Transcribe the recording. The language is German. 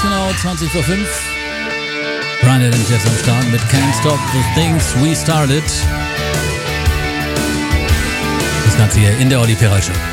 genau 20 vor 5. Brian Adams jetzt am Start mit Can't Stop the Things We Started. Das Ganze hier in der Olli Ferrari Show.